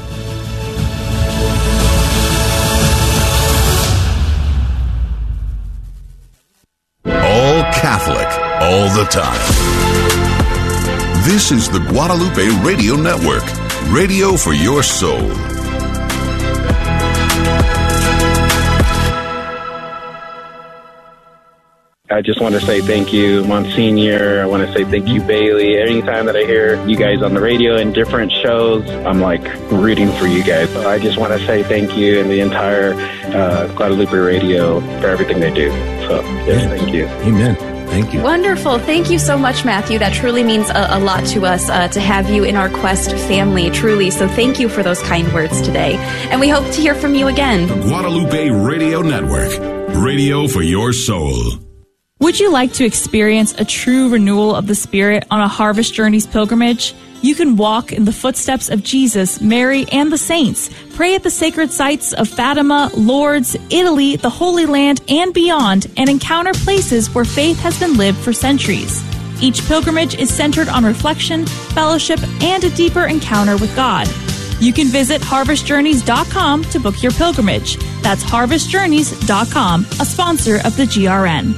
All Catholic, all the time. This is the Guadalupe Radio Network, radio for your soul. I just want to say thank you, Monsignor. I want to say thank you, Bailey. Anytime that I hear you guys on the radio in different shows, I'm like rooting for you guys. I just want to say thank you and the entire uh, Guadalupe Radio for everything they do. So, yes, thank you. Amen. Thank you. Wonderful. Thank you so much, Matthew. That truly means a, a lot to us uh, to have you in our Quest family, truly. So thank you for those kind words today. And we hope to hear from you again. The Guadalupe Radio Network, radio for your soul. Would you like to experience a true renewal of the Spirit on a Harvest Journeys pilgrimage? You can walk in the footsteps of Jesus, Mary, and the saints. Pray at the sacred sites of Fatima, Lourdes, Italy, the Holy Land, and beyond, and encounter places where faith has been lived for centuries. Each pilgrimage is centered on reflection, fellowship, and a deeper encounter with God. You can visit harvest journeys dot com to book your pilgrimage. That's harvest journeys dot com, a sponsor of the G R N.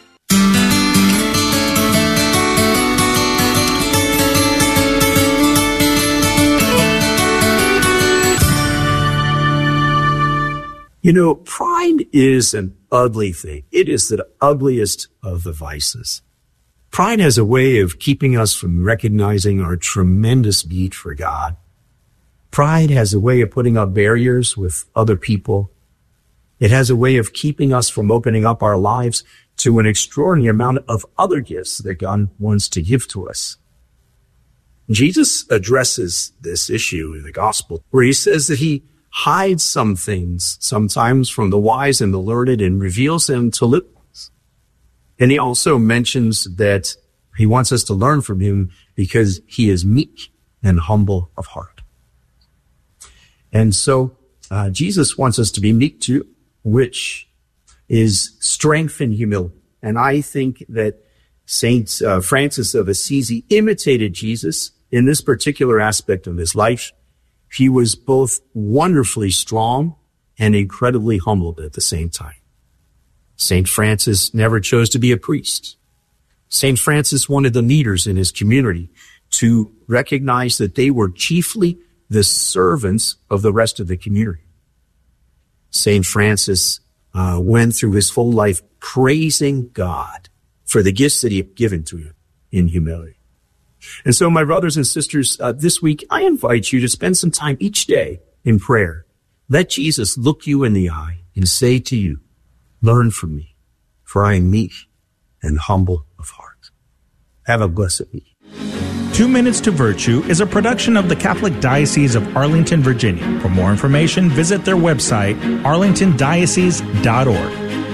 You know, pride is an ugly thing. It is the ugliest of the vices. Pride has a way of keeping us from recognizing our tremendous need for God. Pride has a way of putting up barriers with other people. It has a way of keeping us from opening up our lives to an extraordinary amount of other gifts that God wants to give to us. Jesus addresses this issue in the gospel where he says that he hides some things sometimes from the wise and the learned and reveals them to little ones. And he also mentions that he wants us to learn from him because he is meek and humble of heart. And so uh, Jesus wants us to be meek too, which is strength and humility. And I think that Saint uh, Francis of Assisi imitated Jesus in this particular aspect of his life. He was both wonderfully strong and incredibly humbled at the same time. Saint Francis never chose to be a priest. Saint Francis wanted the leaders in his community to recognize that they were chiefly the servants of the rest of the community. Saint Francis uh, went through his full life praising God for the gifts that he had given to him in humility. And so, my brothers and sisters, uh, this week, I invite you to spend some time each day in prayer. Let Jesus look you in the eye and say to you, learn from me, for I am meek and humble of heart. Have a blessed week. Two Minutes to Virtue is a production of the Catholic Diocese of Arlington, Virginia. For more information, visit their website, arlington diocese dot org.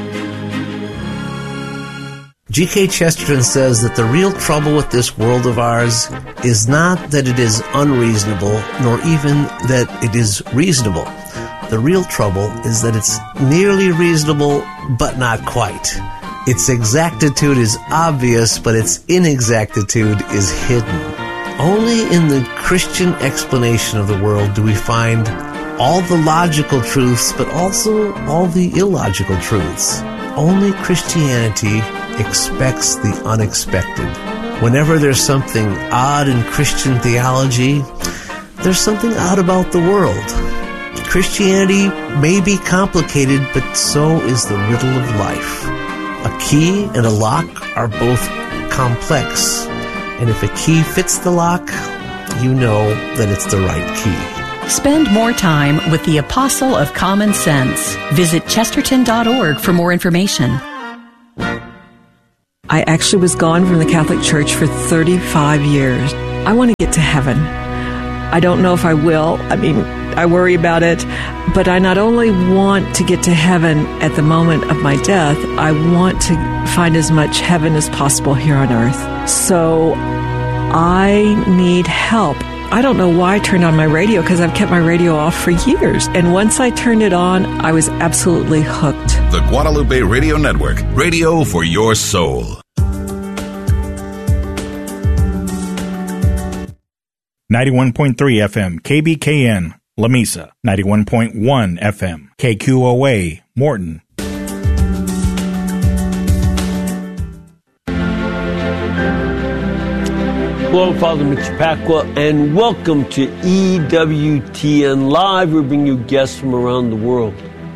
G K Chesterton says that the real trouble with this world of ours is not that it is unreasonable, nor even that it is reasonable. The real trouble is that it's nearly reasonable, but not quite. Its exactitude is obvious, but its inexactitude is hidden. Only in the Christian explanation of the world do we find all the logical truths, but also all the illogical truths. Only Christianity expects the unexpected. Whenever there's something odd in Christian theology, there's something odd about the world. Christianity may be complicated, but so is the riddle of life. A key and a lock are both complex. And if a key fits the lock, you know that it's the right key. Spend more time with the Apostle of Common Sense. Visit chesterton dot org for more information. I actually was gone from the Catholic Church for thirty-five years. I want to get to heaven. I don't know if I will. I mean, I worry about it. But I not only want to get to heaven at the moment of my death, I want to find as much heaven as possible here on earth. So I need help. I don't know why I turned on my radio, because I've kept my radio off for years. And once I turned it on, I was absolutely hooked. The Guadalupe Radio Network, radio for your soul. ninety-one point three F M, K B K N, La Mesa. ninety-one point one F M, K Q O A, Morton. Hello, Father Mitch Pacwa, and welcome to E W T N Live. We're bringing you guests from around the world.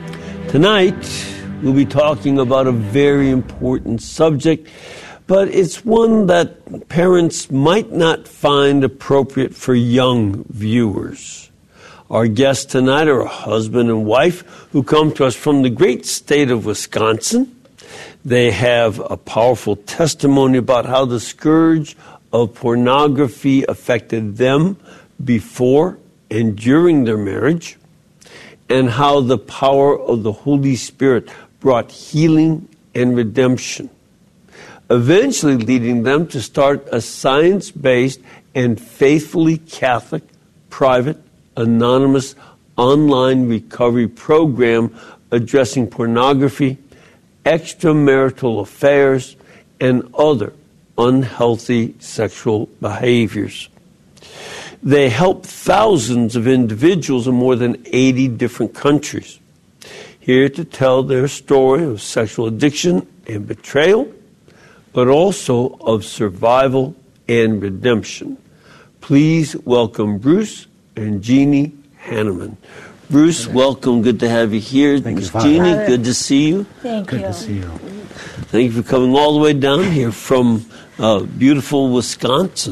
Tonight, we'll be talking about a very important subject, but it's one that parents might not find appropriate for young viewers. Our guests tonight are a husband and wife who come to us from the great state of Wisconsin. They have a powerful testimony about how the scourge of pornography affected them before and during their marriage, and how the power of the Holy Spirit brought healing and redemption, eventually leading them to start a science-based and faithfully Catholic, private, anonymous, online recovery program addressing pornography, extramarital affairs, and other unhealthy sexual behaviors. They help thousands of individuals in more than eighty different countries. Here to tell their story of sexual addiction and betrayal, but also of survival and redemption. Please welcome Bruce and Jeannie Hanneman. Bruce, welcome. Good to have you here. Thank Miss you, Jeannie, Father. good to see you. Thank Good you. to see you. Thank you for coming all the way down here from uh, beautiful Wisconsin.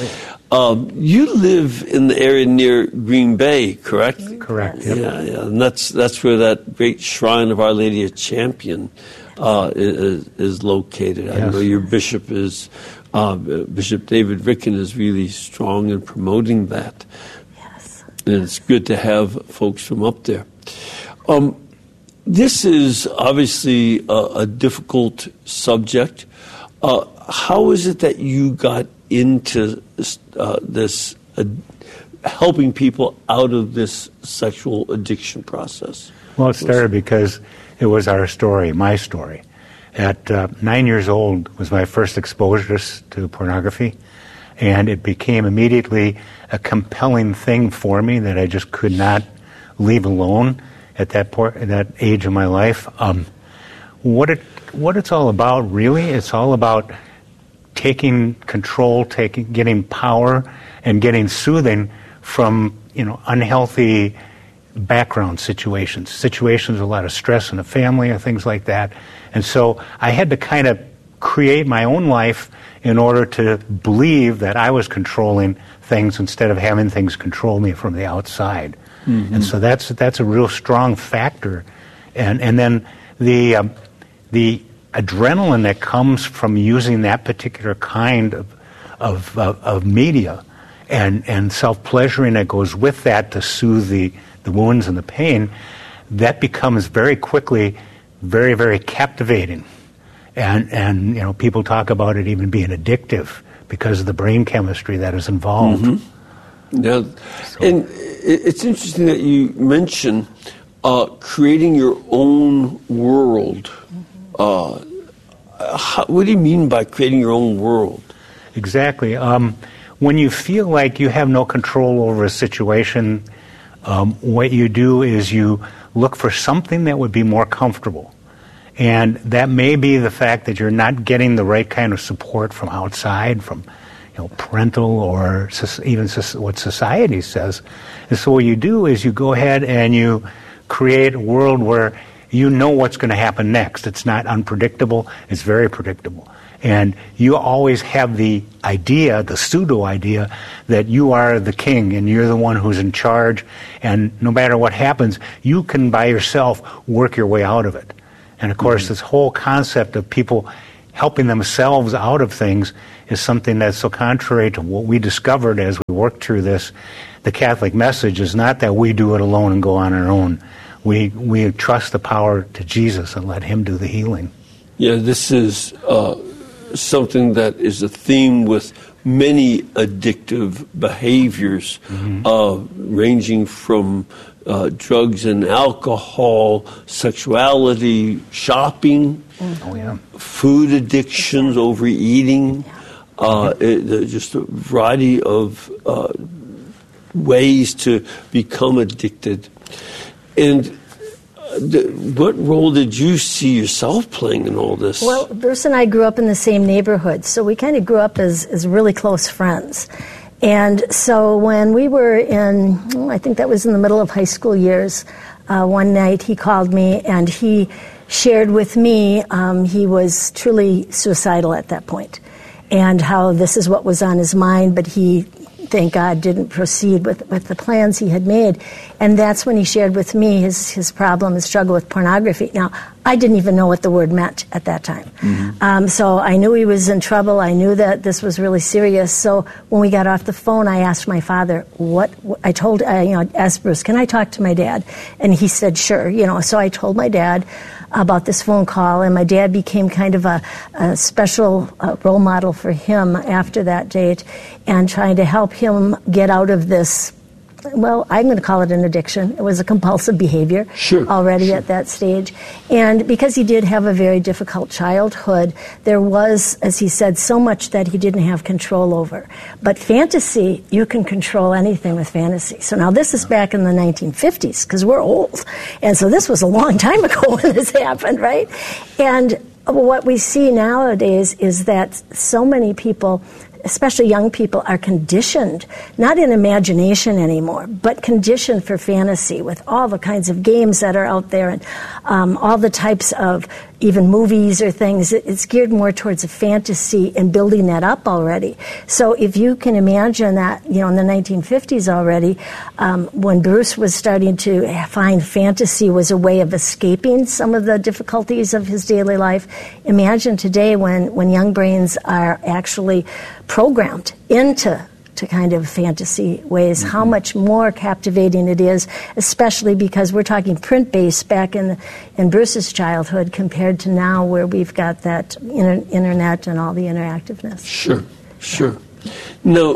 Um, you live in the area near Green Bay, correct? Correct. Yep. Yeah, yeah, and that's that's where that great shrine of Our Lady of Champion uh, is, is located. I Yes. know your bishop is uh, Bishop David Ricken is really strong in promoting that. Yes, and it's good to have folks from up there. Um, this is obviously a, a difficult subject. Uh, how is it that you got into uh, this, uh, helping people out of this sexual addiction process? Well, it started because it was our story, my story. At uh, nine years old was my first exposure to pornography, and it became immediately a compelling thing for me that I just could not leave alone at that por- at that age of my life. Um, what it what it's all about, really, it's all about taking control, taking, getting power, and getting soothing from, you know, unhealthy background situations, situations with a lot of stress in the family and things like that. And so I had to kind of create my own life in order to believe that I was controlling things instead of having things control me from the outside. Mm-hmm. And so that's that's a real strong factor. And and then the um, the adrenaline that comes from using that particular kind of of, of, of media and, and self-pleasuring that goes with that to soothe the, the wounds and the pain, that becomes very quickly very, very captivating. And, and you know, people talk about it even being addictive because of the brain chemistry that is involved. Mm-hmm. Yeah, and it's interesting that you mention uh, creating your own world. Uh, how, what do you mean by creating your own world? Exactly. Um, when you feel like you have no control over a situation, um, what you do is you look for something that would be more comfortable. And that may be the fact that you're not getting the right kind of support from outside, from you know, parental or even what society says. And so what you do is you go ahead and you create a world where you know what's going to happen next. It's not unpredictable. It's very predictable. And you always have the idea, the pseudo idea, that you are the king and you're the one who's in charge, and no matter what happens, you can by yourself work your way out of it. And of course, mm-hmm. this whole concept of people helping themselves out of things is something that's so contrary to what we discovered as we worked through this. The Catholic message is not that we do it alone and go on our own. We we trust the power to Jesus and let him do the healing. Yeah, this is uh, something that is a theme with many addictive behaviors, mm-hmm. uh, ranging from uh, drugs and alcohol, sexuality, shopping, oh, yeah. food addictions, overeating, uh, it, just a variety of uh, ways to become addicted. And the, what role did you see yourself playing in all this? Well, Bruce and I grew up in the same neighborhood, so we kind of grew up as, as really close friends. And so when we were in, I think that was in the middle of high school years, uh, one night he called me and he shared with me, um, he was truly suicidal at that point, and how this is what was on his mind, but he, thank God, didn't proceed with, with the plans he had made. And that's when he shared with me his, his problem, his struggle with pornography. Now, I didn't even know what the word meant at that time. Mm-hmm. Um, so I knew he was in trouble. I knew that this was really serious. So when we got off the phone, I asked my father, what, what I told, uh, you know, asked Bruce, can I talk to my dad? And he said, sure. You know, so I told my dad about this phone call, and my dad became kind of a, a special uh, role model for him after that date, and trying to help him get out of this, well, I'm going to call it an addiction. It was a compulsive behavior sure, already sure. at that stage. And because he did have a very difficult childhood, there was, as he said, so much that he didn't have control over. But fantasy, you can control anything with fantasy. So now this is back in the nineteen fifties, because we're old. And so this was a long time ago when this happened, right? And what we see nowadays is that so many people, especially young people, are conditioned, not in imagination anymore, but conditioned for fantasy with all the kinds of games that are out there, and um, all the types of even movies or things. It's geared more towards a fantasy and building that up already. So if you can imagine that, you know, in the nineteen fifties already, um, when Bruce was starting to find fantasy was a way of escaping some of the difficulties of his daily life, imagine today when, when young brains are actually programmed into to kind of fantasy ways, mm-hmm. how much more captivating it is, especially because we're talking print-based back in in Bruce's childhood compared to now, where we've got that inter- internet and all the interactiveness. Sure, sure. Now,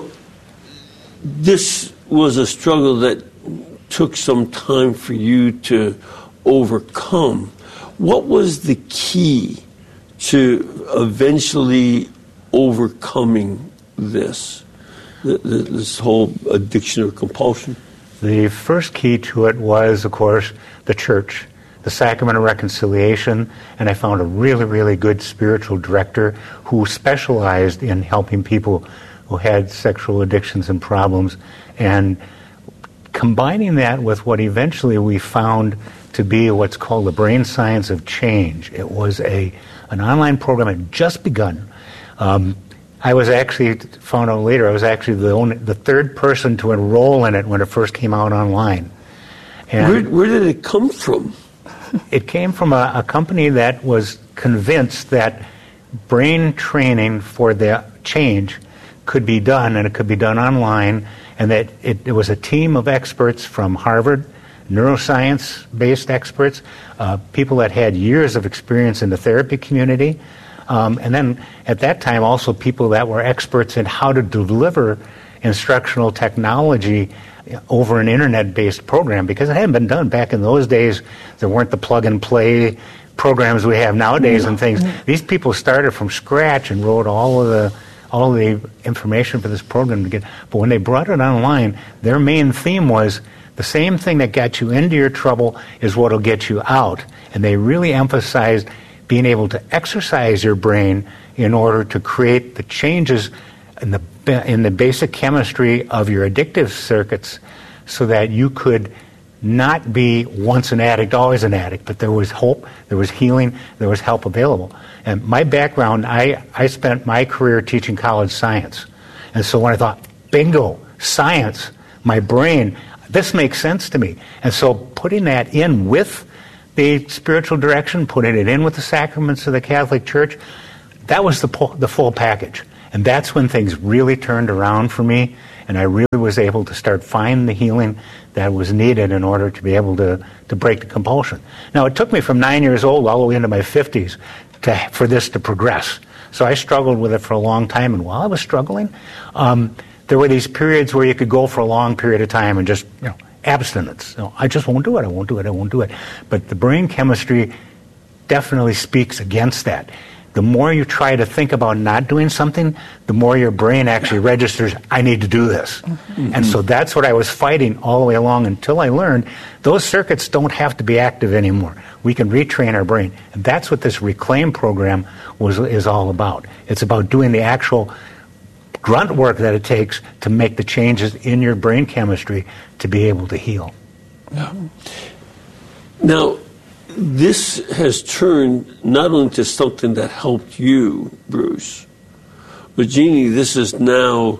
this was a struggle that took some time for you to overcome. What was the key to eventually overcoming this? This whole addiction or compulsion? The first key to it was, of course, the church, the Sacrament of Reconciliation, and I found a really, really good spiritual director who specialized in helping people who had sexual addictions and problems, and combining that with what eventually we found to be what's called the Brain Science of Change. It was a an online program that had just begun. Um, I was actually, found out later, I was actually the only, the third person to enroll in it when it first came out online. And where, where did it come from? It came from a, a company that was convinced that brain training for the change could be done, and it could be done online, and that it, it was a team of experts from Harvard, neuroscience-based experts, uh, people that had years of experience in the therapy community, Um, and then at that time also people that were experts in how to deliver instructional technology over an internet-based program, because it hadn't been done back in those days. There weren't the plug-and-play programs we have nowadays and things. These people started from scratch and wrote all of the all of the information for this program to get. But when they brought it online, their main theme was the same thing that got you into your trouble is what will get you out. And they really emphasized being able to exercise your brain in order to create the changes in the in the basic chemistry of your addictive circuits, so that you could not be once an addict, always an addict, but there was hope, there was healing, there was help available. And my background, I, I spent my career teaching college science. And so when I thought, bingo, science, my brain, this makes sense to me. And so putting that in with the spiritual direction, putting it in with the sacraments of the Catholic Church, that was the, po- the full package. And that's when things really turned around for me, and I really was able to start finding the healing that was needed in order to be able to, to break the compulsion. Now, it took me from nine years old all the way into my fifties to, for this to progress. So I struggled with it for a long time, and while I was struggling, um, there were these periods where you could go for a long period of time and just, you know, abstinence. You know, I just won't do it, I won't do it, I won't do it. But the brain chemistry definitely speaks against that. The more you try to think about not doing something, the more your brain actually registers, I need to do this. Mm-hmm. And so that's what I was fighting all the way along until I learned those circuits don't have to be active anymore. We can retrain our brain. And that's what this Reclaim program was is all about. It's about doing the actual grunt work that it takes to make the changes in your brain chemistry to be able to heal. Yeah. Now, this has turned not only to something that helped you, Bruce, but Jeannie, this is now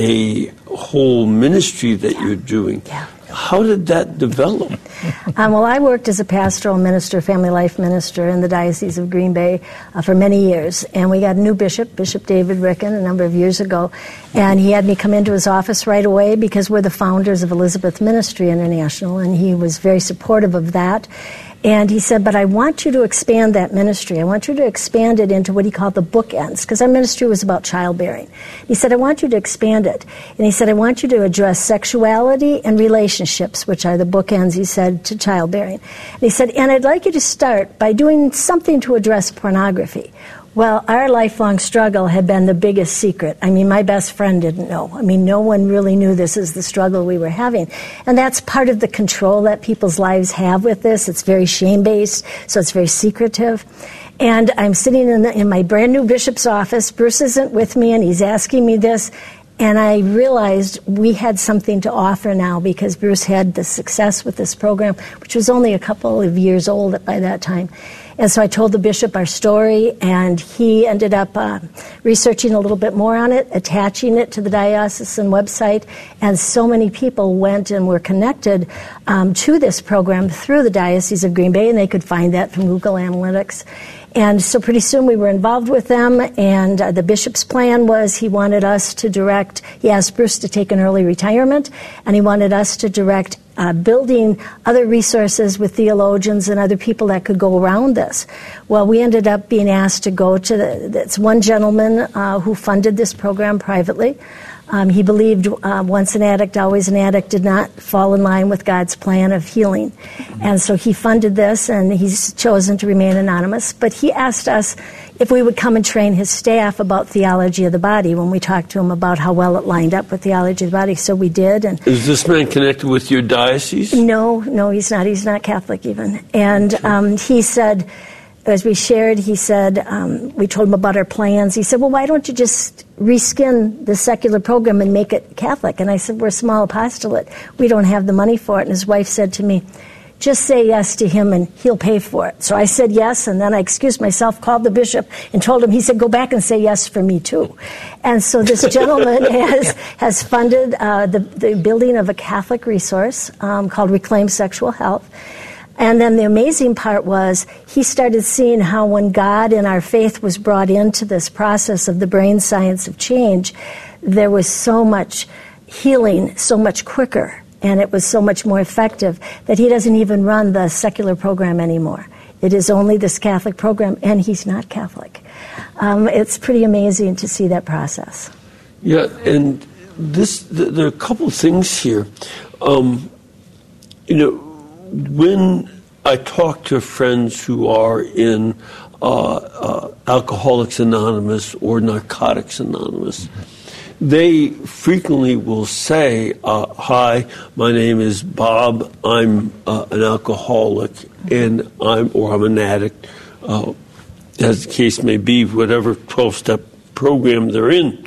a whole ministry that you're doing. Yeah. How did that develop? Um, well, I worked as a pastoral minister, family life minister in the Diocese of Green Bay uh, for many years. And we got a new bishop, Bishop David Ricken, a number of years ago. And he had me come into his office right away because we're the founders of Elizabeth Ministry International. And he was very supportive of that. And he said, but I want you to expand that ministry. I want you to expand it into what he called the bookends, because our ministry was about childbearing. He said, I want you to expand it. And he said, I want you to address sexuality and relationships, which are the bookends, he said, to childbearing. And he said, and I'd like you to start by doing something to address pornography. Well, our lifelong struggle had been the biggest secret. I mean, my best friend didn't know. I mean, no one really knew this is the struggle we were having. And that's part of the control that people's lives have with this. It's very shame-based, so it's very secretive. And I'm sitting in, the, in my brand new bishop's office. Bruce isn't with me, and he's asking me this. And I realized we had something to offer now because Bruce had the success with this program, which was only a couple of years old by that time. And so I told the bishop our story, and he ended up uh, researching a little bit more on it, attaching it to the diocesan website, and so many people went and were connected um, to this program through the Diocese of Green Bay, and they could find that from Google Analytics. And so pretty soon we were involved with them, and uh, the bishop's plan was he wanted us to direct, he asked Bruce to take an early retirement, and he wanted us to direct uh, building other resources with theologians and other people that could go around this. Well, we ended up being asked to go to, the, it's one gentleman uh, who funded this program privately. Um, he believed uh, once an addict, always an addict did not fall in line with God's plan of healing. And so he funded this, and he's chosen to remain anonymous. But he asked us if we would come and train his staff about theology of the body when we talked to him about how well it lined up with theology of the body. So we did. And is this man connected with your diocese? No, no, he's not. He's not Catholic even. And um, he said, as we shared, he said, um, we told him about our plans. He said, well, why don't you just reskin the secular program and make it Catholic? And I said, we're a small apostolate. We don't have the money for it. And his wife said to me, just say yes to him and he'll pay for it. So I said yes, and then I excused myself, called the bishop, and told him, he said, go back and say yes for me too. And so this gentleman has, has funded uh, the, the building of a Catholic resource um, called Reclaim Sexual Health. And then the amazing part was he started seeing how when God and our faith was brought into this process of the brain science of change, there was so much healing so much quicker, and it was so much more effective that he doesn't even run the secular program anymore. It is only this Catholic program, and he's not Catholic. Um, it's pretty amazing to see that process. Yeah, and this th- there are a couple of things here. Um, you know, when I talk to friends who are in uh, uh, Alcoholics Anonymous or Narcotics Anonymous, they frequently will say, uh, hi, my name is Bob, I'm uh, an alcoholic, and I'm, or I'm an addict, uh, as the case may be, whatever twelve-step program they're in.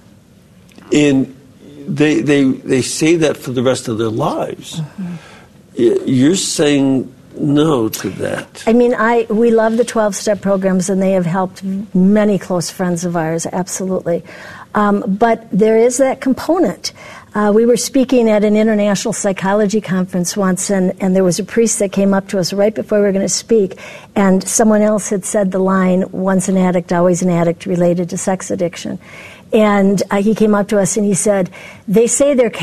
And they, they, they say that for the rest of their lives. Mm-hmm. you're saying no to that. I mean, I we love the twelve-step programs, and they have helped many close friends of ours, absolutely. Um, but there is that component. Uh, we were speaking at an international psychology conference once, and, and there was a priest that came up to us right before we were going to speak, and someone else had said the line, once an addict, always an addict, related to sex addiction. And uh, he came up to us and he said, they say they're